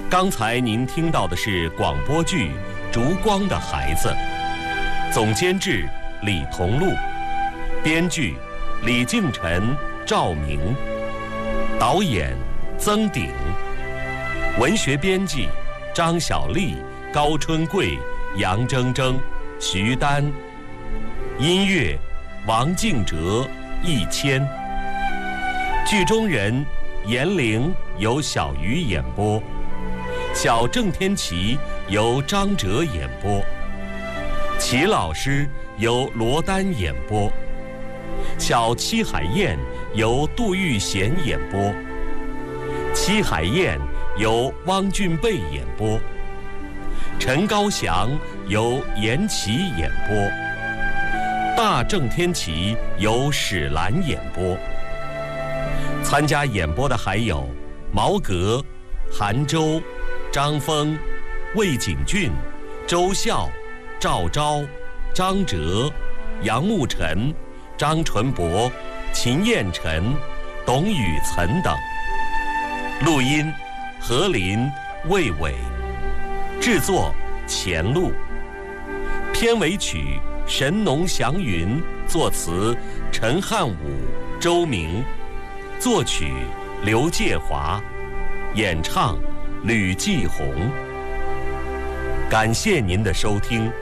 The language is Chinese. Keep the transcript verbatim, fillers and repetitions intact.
刚才您听到的是广播剧《烛光的孩子》，总监制李同禄，编剧李敬晨、赵明，导演曾鼎，文学编辑张小丽、高春贵、杨铮铮、徐丹，音乐王敬哲、易谦。剧中人严玲由小鱼演播，小郑天琪由张哲演播，齐老师由罗丹演播，小戚海燕由杜玉贤演播，戚海燕由汪俊贝演播，陈高翔由严琦演播，大郑天琪由史兰演播。参加演播的还有毛格、韩舟、张峰、魏景俊、周笑、赵昭、张哲、杨慕辰、张纯博、秦彦辰、董雨岑等。录音何林、魏伟，制作钱路。片尾曲《神农祥云》，作词陈汉武、周明，作曲刘介华，演唱吕继红。感谢您的收听。